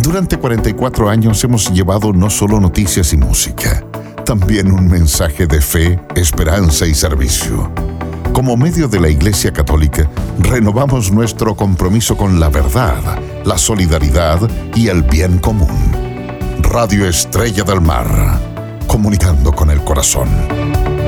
Durante 44 años hemos llevado no solo noticias y música, también un mensaje de fe, esperanza y servicio. Como medio de la Iglesia Católica, renovamos nuestro compromiso con la verdad, la solidaridad y el bien común. Radio Estrella del Mar, comunicando con el corazón.